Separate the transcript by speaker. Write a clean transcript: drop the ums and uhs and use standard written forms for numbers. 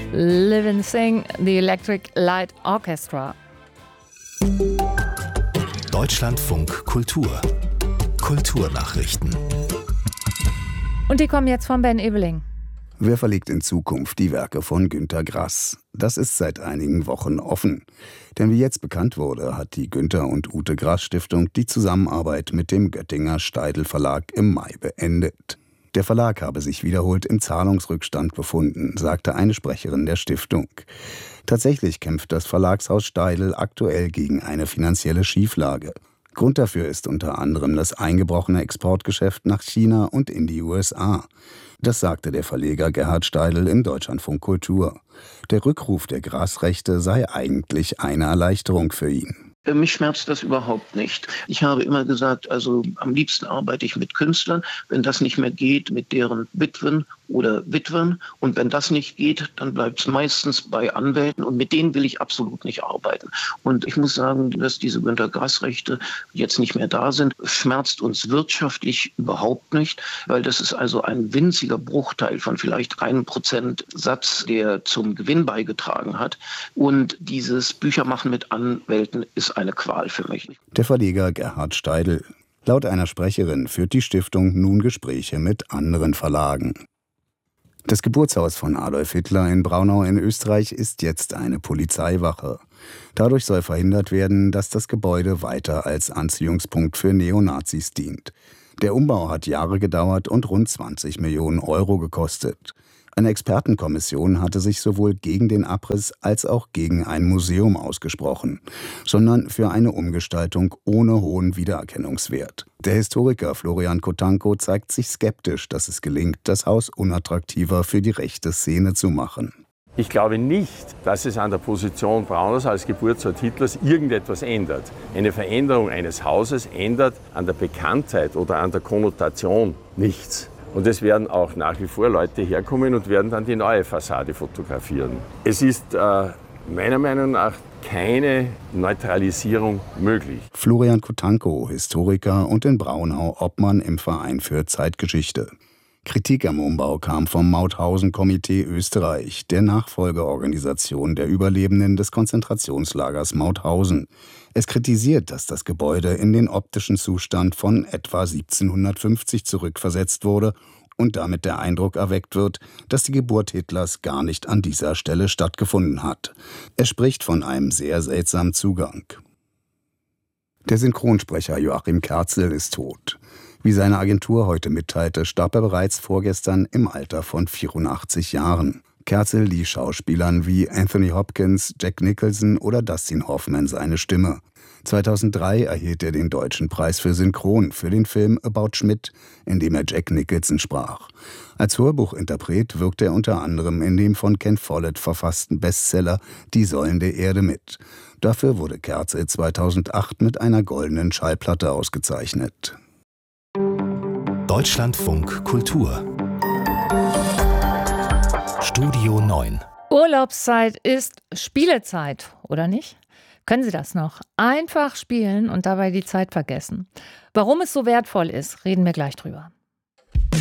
Speaker 1: Live and Sing, The Electric Light Orchestra.
Speaker 2: Deutschlandfunk Kultur. Kulturnachrichten.
Speaker 1: Und die kommen jetzt von Ben Ebeling.
Speaker 3: Wer verlegt in Zukunft die Werke von Günter Grass? Das ist seit einigen Wochen offen. Denn wie jetzt bekannt wurde, hat die Günter und Ute Grass Stiftung die Zusammenarbeit mit dem Göttinger Steidl Verlag im Mai beendet. Der Verlag habe sich wiederholt im Zahlungsrückstand befunden, sagte eine Sprecherin der Stiftung. Tatsächlich kämpft das Verlagshaus Steidl aktuell gegen eine finanzielle Schieflage. Grund dafür ist unter anderem das eingebrochene Exportgeschäft nach China und in die USA. Das sagte der Verleger Gerhard Steidl in Deutschlandfunk Kultur. Der Rückruf der Grass-Rechte sei eigentlich eine Erleichterung für ihn.
Speaker 4: Mich schmerzt das überhaupt nicht. Ich habe immer gesagt, also am liebsten arbeite ich mit Künstlern. Wenn das nicht mehr geht, mit deren Witwen oder Witwen. Und wenn das nicht geht, dann bleibt es meistens bei Anwälten. Und mit denen will ich absolut nicht arbeiten. Und ich muss sagen, dass diese Günter Grass-Rechte jetzt nicht mehr da sind, schmerzt uns wirtschaftlich überhaupt nicht. Weil das ist also ein winziger Bruchteil von vielleicht 1% Satz, der zum Gewinn beigetragen hat. Und dieses Büchermachen mit Anwälten ist eine Qual für mich.
Speaker 3: Der Verleger Gerhard Steidl. Laut einer Sprecherin führt die Stiftung nun Gespräche mit anderen Verlagen. Das Geburtshaus von Adolf Hitler in Braunau in Österreich ist jetzt eine Polizeiwache. Dadurch soll verhindert werden, dass das Gebäude weiter als Anziehungspunkt für Neonazis dient. Der Umbau hat Jahre gedauert und rund 20 Millionen Euro gekostet. Eine Expertenkommission hatte sich sowohl gegen den Abriss als auch gegen ein Museum ausgesprochen, sondern für eine Umgestaltung ohne hohen Wiedererkennungswert. Der Historiker Florian Kotanko zeigt sich skeptisch, dass es gelingt, das Haus unattraktiver für die rechte Szene zu machen.
Speaker 5: Ich glaube nicht, dass es an der Position Braunaus als Geburtsort Hitlers irgendetwas ändert. Eine Veränderung eines Hauses ändert an der Bekanntheit oder an der Konnotation nichts. Und es werden auch nach wie vor Leute herkommen und werden dann die neue Fassade fotografieren. Es ist meiner Meinung nach keine Neutralisierung möglich.
Speaker 3: Florian Kotanko, Historiker und in Braunau Obmann im Verein für Zeitgeschichte. Kritik am Umbau kam vom Mauthausen-Komitee Österreich, der Nachfolgeorganisation der Überlebenden des Konzentrationslagers Mauthausen. Es kritisiert, dass das Gebäude in den optischen Zustand von etwa 1750 zurückversetzt wurde und damit der Eindruck erweckt wird, dass die Geburt Hitlers gar nicht an dieser Stelle stattgefunden hat. Er spricht von einem sehr seltsamen Zugang. Der Synchronsprecher Joachim Kerzel ist tot. Wie seine Agentur heute mitteilte, starb er bereits vorgestern im Alter von 84 Jahren. Kerzel lieh Schauspielern wie Anthony Hopkins, Jack Nicholson oder Dustin Hoffman seine Stimme. 2003 erhielt er den Deutschen Preis für Synchron für den Film About Schmidt, in dem er Jack Nicholson sprach. Als Hörbuchinterpret wirkte er unter anderem in dem von Ken Follett verfassten Bestseller Die Säulen der Erde mit. Dafür wurde Kerzel 2008 mit einer goldenen Schallplatte ausgezeichnet.
Speaker 2: Deutschlandfunk Kultur. Studio 9.
Speaker 1: Urlaubszeit ist Spielezeit, oder nicht? Können Sie das noch? Einfach spielen und dabei die Zeit vergessen. Warum es so wertvoll ist, reden wir gleich drüber.